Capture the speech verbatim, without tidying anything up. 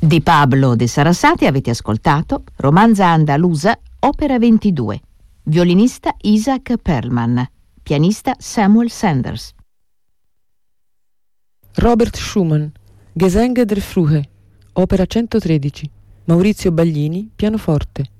Di Pablo de Sarasate avete ascoltato Romanza andalusa, opera ventidue. Violinista Isaac Perlman, pianista Samuel Sanders. Robert Schumann, Gesänge der Frühe, opera centotredici. Maurizio Baglini, pianoforte.